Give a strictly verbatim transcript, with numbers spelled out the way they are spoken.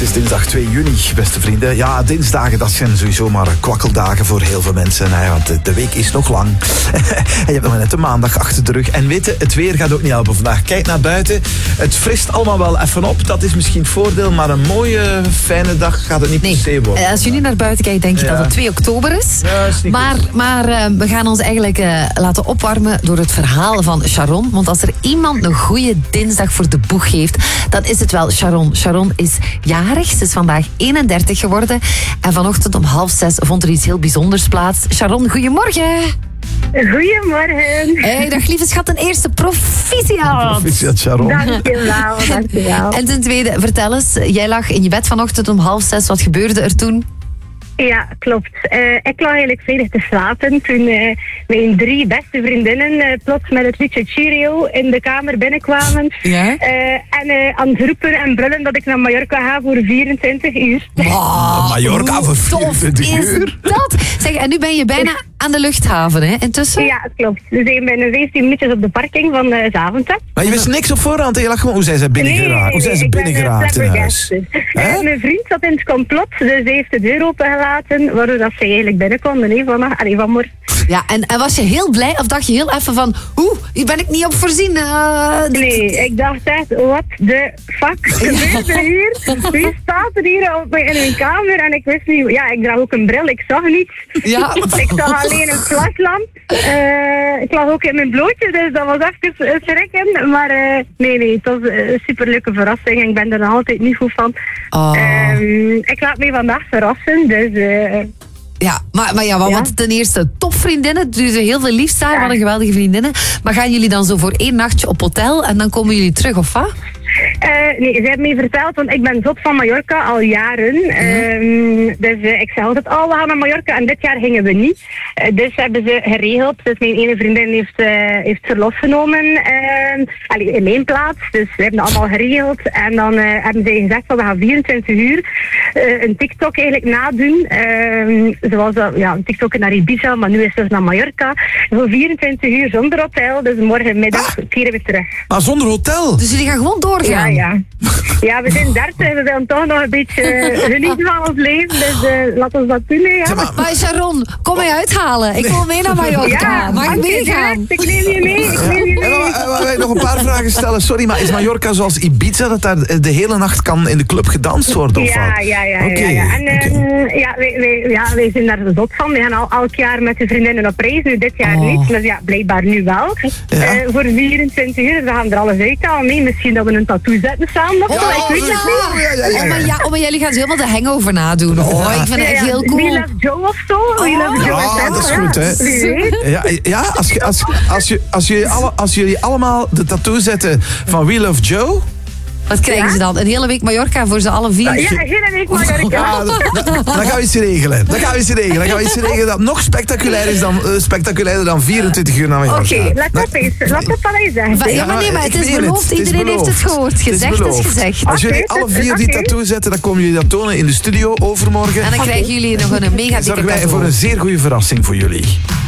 is dinsdag twee juni, beste vrienden. Ja, dinsdagen, dat zijn sowieso maar kwakkeldagen voor heel veel mensen. Hè, want de, de week is nog lang. En je hebt nog net de maandag achter de rug. En weet je, het weer gaat ook niet helpen vandaag. Kijk naar buiten. Het frist allemaal wel even op. Dat is misschien het voordeel, maar een mooie, fijne dag gaat het niet nee. per se worden. Als je nu naar buiten kijkt, denk je ja. dat het twee oktober is. Ja, is niet maar maar uh, we gaan ons eigenlijk uh, laten opwarmen door het verhaal van Sharon. Want als er iemand een goede dinsdag voor de boeg heeft, dan is het wel Sharon. Sharon is jarig. Ze is vandaag eenendertig geworden. En vanochtend om half zes vond er iets heel bijzonders plaats. Sharon, goedemorgen. Goedemorgen. Hey, dag lieve schat, een eerste proficiat. Proficiat, Sharon. Dankjewel, dankjewel. En ten tweede, vertel eens, jij lag in je bed vanochtend om half zes. Wat gebeurde er toen? Ja, klopt. Uh, ik lag eigenlijk veilig te slapen toen uh, mijn drie beste vriendinnen uh, plots met het liedje Cheerio in de kamer binnenkwamen. Ja? Uh, en uh, aan het roepen en brullen dat ik naar Mallorca ga voor vierentwintig uur. Wow, Mallorca voor vierentwintig uur? Dat? Zeg, en nu ben je bijna aan de luchthaven, hè, intussen? Ja, het klopt. We zijn bijna vijftien minuutjes op de parking van uh, Zaventem. Maar je wist niks op voorhand. Je lag gewoon, hoe zijn ze binnengeraakt? Nee, hoe zijn ze ik ben, binnengeraakt uh, in huis? Uh, mijn vriend zat in het complot, dus hij heeft de deur opengelaten, waardoor dat ze eigenlijk binnenkonden, hè, van, allee, van morgen. Ja, en, en was je heel blij of dacht je heel even van, oeh, hier ben ik niet op voorzien? Uh, dit... Nee, ik dacht echt, what the fuck gebeurt er hier? Wie staat er hier op, in mijn kamer? En ik wist niet, ja, ik draag ook een bril, ik zag niets. Ja. Ik zag alleen een flashlamp. Uh, ik lag ook in mijn blootje, dus dat was even schrikken. Maar uh, nee, nee, het was een superleuke verrassing. Ik ben er nog altijd niet goed van. Oh. Um, ik laat me vandaag verrassen, dus... Uh, Ja, maar, maar ja, want ja? ten eerste topvriendinnen, dus heel veel liefst daar, wat een geweldige vriendinnen. Maar gaan jullie dan zo voor één nachtje op hotel en dan komen jullie terug, of wat? Uh, nee, ze hebben mij verteld, want ik ben zot van Mallorca al jaren. Mm-hmm. Um, dus uh, ik zei altijd, oh, we gaan naar Mallorca en dit jaar gingen we niet. Uh, dus hebben ze geregeld. Dus mijn ene vriendin heeft, uh, heeft verlof genomen uh, allee, in mijn plaats. Dus we hebben dat allemaal geregeld. En dan uh, hebben ze gezegd, van, we gaan vierentwintig uur uh, een TikTok eigenlijk nadoen. Uh, zoals uh, ja, een TikTok naar Ibiza, maar nu is het naar Mallorca. Voor vierentwintig uur zonder hotel. Dus morgenmiddag ah. keren we terug. Maar zonder hotel? Dus jullie gaan gewoon doorgaan? Ja, ja. Ja, we zijn dertig, we willen toch nog een beetje uh, genieten van ons leven, dus uh, laten we dat doen. Ja. Maar, maar Sharon, kom mij uithalen. Ik wil mee naar Mallorca. Ja, mag ik meegaan? Ik neem je mee, ik neem je mee. Ja, maar, maar, nog een paar vragen stellen. Sorry, maar is Mallorca zoals Ibiza, dat daar de hele nacht kan in de club gedanst worden? Of ja, wat? ja, ja, okay, ja, ja. En uh, okay. ja, wij, wij, ja, wij zijn daar zot van. We gaan al elk jaar met de vriendinnen op reis. Nu dit jaar oh. niet, maar ja, blijkbaar nu wel. Ja. Uh, voor vierentwintig uur, we gaan er alles uithalen. Nee, misschien dat we een tattoo zetten samen. Nog, oh, ik weet het niet. Ja, ja, ja. Oh, maar ja, oh, maar jullie gaan zo helemaal de hangover nadoen. Oh, ik vind het echt ja, ja. heel cool. We Love Joe of zo. We Oh. Love Joe. Ja, dat is goed, hè. Ja, ja als, je, als, als, je, als, jullie alle, als jullie allemaal de tattoo zetten van We Love Joe... Wat krijgen ja? ze dan? Een hele week Mallorca voor z'n allen vier? Ja, een hele week Mallorca. Ja, dan gaan we iets regelen. Dan gaan we iets regelen. Dan gaan we iets regelen dat nog spectaculair is dan, uh, spectaculairder dan vierentwintig uur naar Mallorca. Oké, okay, let op eens. Let op wat hij zegt. Ja, maar nee, maar het is Ik beloofd. het. Iedereen het is heeft het gehoord. Gezegd is, is gezegd. Als jullie okay, alle vier die okay. tattoo zetten, dan komen jullie dat tonen in de studio overmorgen. En dan krijgen jullie nog een mega dikke Zorgen wij cadeau. voor een zeer goede verrassing voor jullie.